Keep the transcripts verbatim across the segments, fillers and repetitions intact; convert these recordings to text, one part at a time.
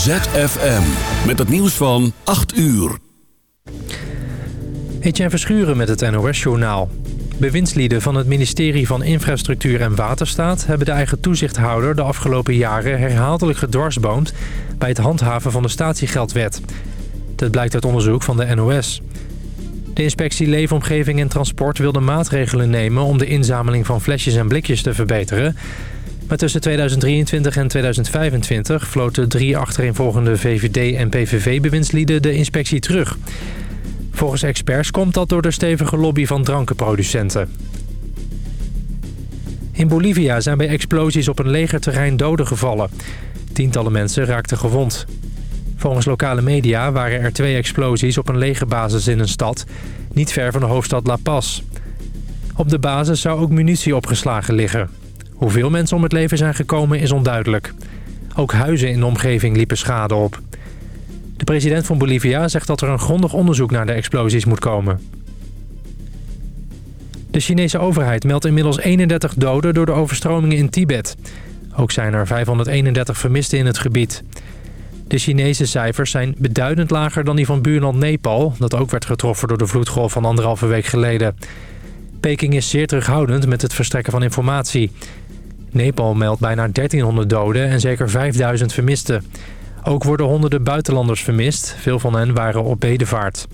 Z F M. Met het nieuws van acht uur. Etienne Verschuren met het N O S-journaal. Bewindslieden van het ministerie van Infrastructuur en Waterstaat hebben de eigen toezichthouder de afgelopen jaren herhaaldelijk gedwarsboomd bij het handhaven van de statiegeldwet. Dat blijkt uit onderzoek van de N O S. De inspectie Leefomgeving en Transport wilde maatregelen nemen om de inzameling van flesjes en blikjes te verbeteren. Maar tussen tweeduizend drieëntwintig en tweeduizend vijfentwintig floten drie achtereenvolgende V V D- en P V V-bewindslieden de inspectie terug. Volgens experts komt dat door de stevige lobby van drankenproducenten. In Bolivia zijn bij explosies op een legerterrein doden gevallen. Tientallen mensen raakten gewond. Volgens lokale media waren er twee explosies op een legerbasis in een stad, niet ver van de hoofdstad La Paz. Op de basis zou ook munitie opgeslagen liggen. Hoeveel mensen om het leven zijn gekomen is onduidelijk. Ook huizen in de omgeving liepen schade op. De president van Bolivia zegt dat er een grondig onderzoek naar de explosies moet komen. De Chinese overheid meldt inmiddels eenendertig doden door de overstromingen in Tibet. Ook zijn er vijfhonderdeenendertig vermisten in het gebied. De Chinese cijfers zijn beduidend lager dan die van buurland Nepal, dat ook werd getroffen door de vloedgolf van anderhalve week geleden. Peking is zeer terughoudend met het verstrekken van informatie. Nepal meldt bijna dertienhonderd doden en zeker vijfduizend vermisten. Ook worden honderden buitenlanders vermist. Veel van hen waren op bedevaart.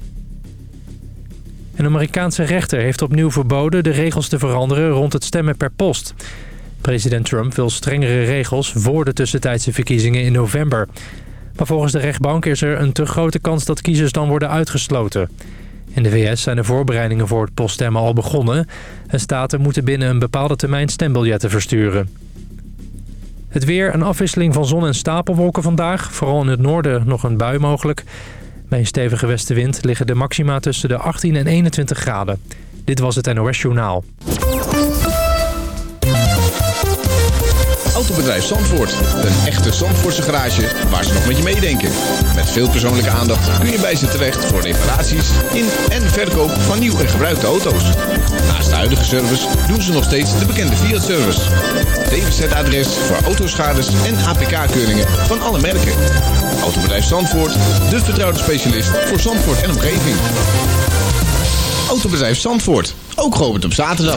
Een Amerikaanse rechter heeft opnieuw verboden de regels te veranderen rond het stemmen per post. President Trump wil strengere regels voor de tussentijdse verkiezingen in november. Maar volgens de rechtbank is er een te grote kans dat kiezers dan worden uitgesloten. In de V S zijn de voorbereidingen voor het poststemmen al begonnen. En staten moeten binnen een bepaalde termijn stembiljetten versturen. Het weer, een afwisseling van zon en stapelwolken vandaag. Vooral in het noorden nog een bui mogelijk. Bij een stevige westenwind liggen de maxima tussen de achttien en eenentwintig graden. Dit was het N O S Journaal. Autobedrijf Zandvoort. Een echte Zandvoortse garage waar ze nog met je meedenken. Met veel persoonlijke aandacht kun je bij ze terecht voor reparaties in en verkoop van nieuw en gebruikte auto's. Naast de huidige service doen ze nog steeds de bekende Fiat-service. T V Z-adres voor autoschades en A P K-keuringen van alle merken. Autobedrijf Zandvoort, de vertrouwde specialist voor Zandvoort en omgeving. Autobedrijf Zandvoort, ook geopend op zaterdag.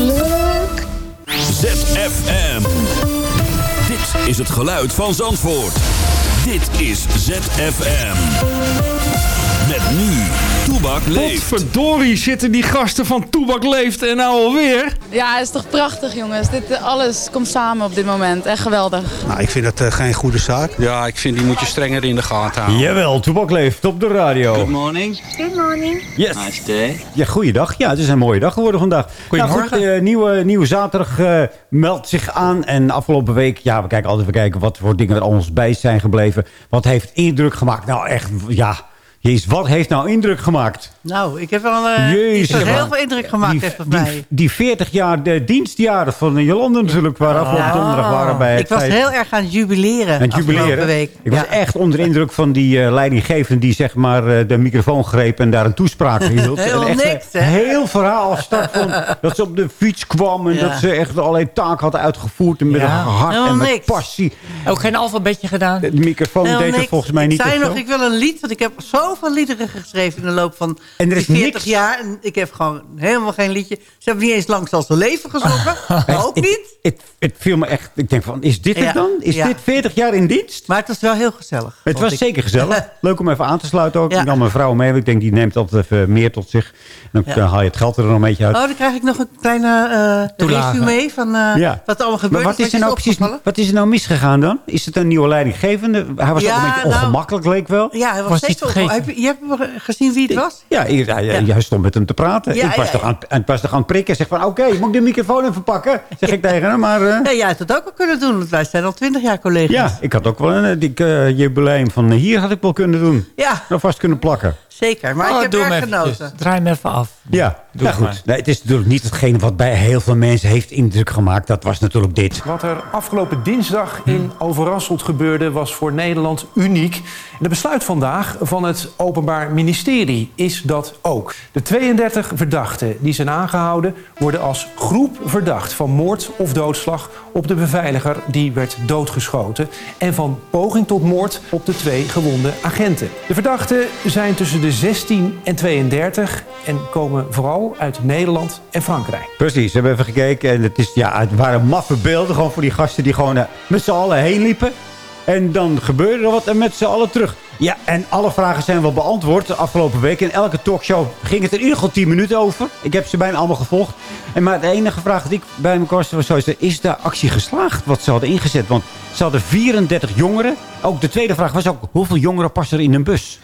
Z F M. Dit is het geluid van Zandvoort. Dit is Z F M. Met nu Toebak leeft. Potverdorie zitten die gasten van Toebak leeft en nou alweer. Ja, het is toch prachtig jongens. Dit, alles komt samen op dit moment. Echt geweldig. Nou, ik vind dat uh, geen goede zaak. Ja, ik vind die moet je strenger in de gaten houden. Jawel, Toebak leeft op de radio. Good morning. Good morning. Yes. Nice day. Ja, goeiedag. Ja, het is een mooie dag geworden vandaag. Goedemorgen. Nou, goed, uh, nieuwe, nieuwe zaterdag uh, meldt zich aan. En afgelopen week, ja, we kijken altijd even kijken wat voor dingen er ons bij zijn gebleven. Wat heeft indruk gemaakt? Nou, echt, ja... Jezus, wat heeft nou indruk gemaakt? Nou, ik heb wel uh, Jezus, iets wat heel maar, veel indruk gemaakt die, heeft op die, mij. Die veertig jaar de dienstjaren van Jolande natuurlijk, waar afgelopen Ja. donderdag waren bij het Ik was feit- heel erg aan het jubileren. Aan het jubileren. Week. Ik was Ja. echt onder de indruk van die uh, leidinggevende die zeg maar uh, de microfoon greep en daar een toespraak hield. Heel en echt niks, hè? een heel verhaal start van dat ze op de fiets kwam en Ja. dat ze echt allerlei taken had uitgevoerd en met Ja. een hart Heel en met niks. passie. Ook geen alfabetje gedaan. De microfoon Heel deed het niks. volgens mij niet. Ik zei of nog, zo. ik wil een lied, want ik heb zoveel liederen geschreven in de loop van En er is die veertig niks. jaar. En ik heb gewoon helemaal geen liedje. Ze hebben niet eens Lang zal ze leven gezongen. Ook Het- niet. Het, het viel me echt... Ik denk van, is dit Ja. het dan? Is Ja. dit veertig jaar in dienst? Maar het was wel heel gezellig. Het vond was ik. zeker gezellig. Leuk om even aan te sluiten ook. Ja. Ik nam mijn vrouw mee. Ik denk, die neemt altijd even meer tot zich. En dan Ja. uh, haal je het geld er nog een beetje uit. Oh, dan krijg ik nog een kleine uh, Toelage. resume van uh, Ja. wat er allemaal Maar gebeurd wat is. is, er nou precies, opgevallen. wat is er nou misgegaan dan? Is het een nieuwe leidinggevende? Hij was Ja, ook een beetje nou- ongemakkelijk, leek wel. Ja, hij was, Was steeds niet op. vergeten. Heb je, je hebt gezien wie het was? Ja, hij, hij, Ja. hij stond met hem te praten. Ja, ik, was ja, toch ja. aan, ik was toch aan het prikken. Zeg van, oké, moet ik de microfoon even pakken? Zeg ik tegen hem, maar... uh, Ja, jij had het ook wel kunnen doen, want wij zijn al twintig jaar collega's. ja, ik had ook wel een uh, dik, uh, jubileum van uh, hier had ik wel kunnen doen. Ja. Nog vast kunnen plakken. Zeker, maar Oh, ik heb doe erg hem genoten. eventjes. Draai hem even af. Ja, Doe ja maar. goed. Nee, het is natuurlijk niet hetgene wat bij heel veel mensen heeft indruk gemaakt. Dat was natuurlijk dit. Wat er afgelopen dinsdag in Overasselt gebeurde was voor Nederland uniek. En het besluit vandaag van het Openbaar Ministerie is dat ook. De tweeëndertig verdachten die zijn aangehouden worden als groep verdacht van moord of doodslag op de beveiliger die werd doodgeschoten en van poging tot moord op de twee gewonde agenten. De verdachten zijn tussen de zestien en tweeëndertig en komen vooral uit Nederland en Frankrijk. Precies, we hebben even gekeken. En het, is, ja, het waren maffe beelden gewoon voor die gasten die gewoon uh, met z'n allen heen liepen. En dan gebeurde er wat en met z'n allen terug. Ja, en alle vragen zijn wel beantwoord de afgelopen week. In elke talkshow ging het er in ieder geval tien minuten over. Ik heb ze bijna allemaal gevolgd. En maar de enige vraag die ik bij me was, was zoiets, is daar actie geslaagd wat ze hadden ingezet? Want ze hadden vierendertig jongeren. Ook de tweede vraag was ook, hoeveel jongeren passen er in een bus?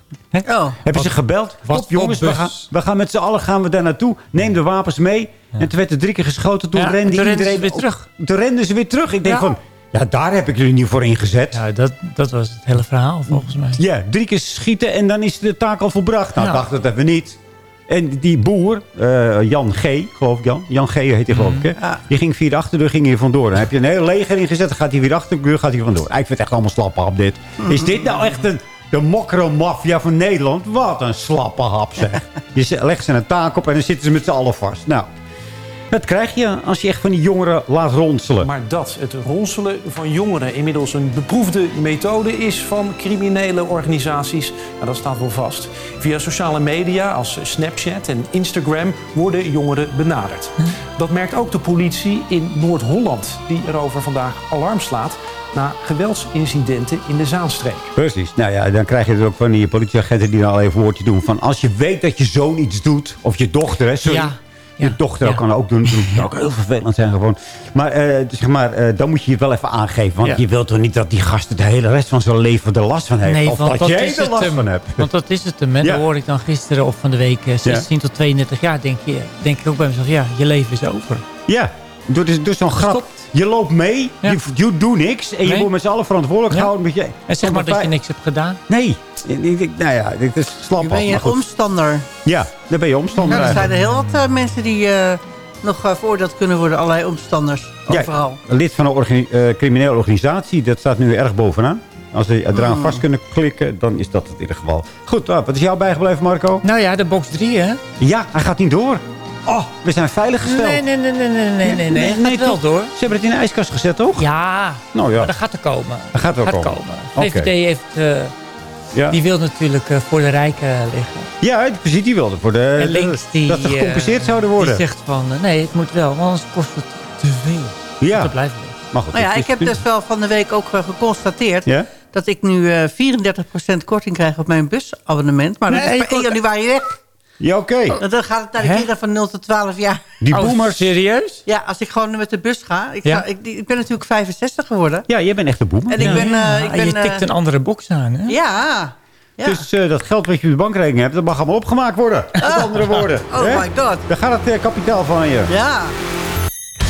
Oh. Hebben ze gebeld? wat Top, jongens, voor we bus? gaan, we gaan met z'n allen gaan we daar naartoe. Neem de wapens mee. Ja. En toen werd er drie keer geschoten. Toen Ja, rende toen renden iedereen ze weer op- terug. Toen renden ze weer terug. Ik denk Ja. van, ja, daar heb ik jullie niet voor ingezet. Ja. Ja, dat, dat was het hele verhaal volgens mij. drie keer schieten en dan is de taak al volbracht. Nou, Ja. dacht dat even niet. En die boer, uh, Jan G, geloof ik Jan. Jan G heet hij geloof ik, hè? Ja. Die ging via de achterdeur ging hier vandoor. Dan heb je een hele leger ingezet, dan gaat hij weer de achterdeur gaat hij vandoor. Ik vind het echt allemaal slappe hap dit. Is dit nou echt een... De mokromafia van Nederland. Wat een slappe hap, zeg. Je legt ze een taak op en dan zitten ze met z'n allen vast. Nou, dat krijg je als je echt van die jongeren laat ronselen. Maar dat het ronselen van jongeren inmiddels een beproefde methode is van criminele organisaties, nou, dat staat wel vast. Via sociale media als Snapchat en Instagram worden jongeren benaderd. Dat merkt ook de politie in Noord-Holland, die erover vandaag alarm slaat na geweldsincidenten in de Zaanstreek. Precies. Nou ja, dan krijg je dus ook van die politieagenten die dan al even een woordje doen. Van als je weet dat je zoon iets doet, of je dochter, hè, sorry. Ja. Je Ja. dochter Ja. kan ook doen. Dat kan ook heel vervelend zijn gewoon. Maar, eh, zeg maar eh, dan moet je je wel even aangeven. Want Ja. je wilt toch niet dat die gasten de hele rest van zijn leven er last van heeft. Nee, of want dat dat jij is er het last hem. van hebt. Want dat is het hem. hè. Ja. Dan hoor ik dan gisteren of van de week eh, zestien tot tweeëndertig jaar. Denk, je, denk ik ook bij mezelf, ja, je leven is over. Ja, doe, dus, doe zo'n grap. Stopt. Je loopt mee, Ja. je, je doet niks. En je Nee. wordt met z'n allen verantwoordelijk Ja. gehouden. Met je, En zeg maar dat je niks hebt gedaan. Nee. Ik- ik- Nou ja, dit is slap Nu af, ben je maar een goed. omstander. Ja, dan ben je omstander Nou, er zijn er eigenlijk. heel wat uh, mensen die uh, nog uh, veroordeeld kunnen worden. Allerlei omstanders. Ja, Overal. lid van een organi- uh, criminele organisatie. Dat staat nu erg bovenaan. Als ze eraan Mm. vast kunnen klikken, dan is dat het in ieder geval. Goed, uh, wat is jou bijgebleven, Marco? Nou ja, de box drie, hè? Ja, hij gaat niet door. Oh, we zijn veilig gesteld. Nee, nee, nee, nee, nee, nee, nee, nee. Het gaat wel toch? door. Ze hebben het in de ijskast gezet, toch? Ja, Nou ja, maar dat gaat er komen. dat gaat wel gaat komen. komen. Oké. V V D heeft, uh, Ja. die wil natuurlijk uh, voor de rijken liggen. Ja, precies, die wilde voor de, En links die... dat ze gecompenseerd uh, zouden worden. Die zegt van, uh, nee, het moet wel, want anders kost het te veel. Ja. Dat blijft liggen. Maar goed, Nou ja, het ik heb is- dus wel van de week ook uh, geconstateerd... Ja? dat ik nu uh, vierendertig procent korting krijg op mijn busabonnement. Maar dat Nee, is je per één januari weg. Ja, oké. Dan gaat het naar de Hè? kinderen van nul tot twaalf jaar. Die Oh, boomers. serieus? Ja, als ik gewoon met de bus ga. Ik, Ja. ga, ik, ik ben natuurlijk vijfenzestig geworden. Ja, jij bent echt een boomer. En ik Ja. ben... Uh, ik Ah, ben je tikt uh, een andere box aan, hè? ja. ja. Dus uh, dat geld wat je op de bankrekening hebt, dat mag allemaal opgemaakt worden. Met andere woorden. Oh hè? my god. Daar gaat het uh, kapitaal van je. Ja.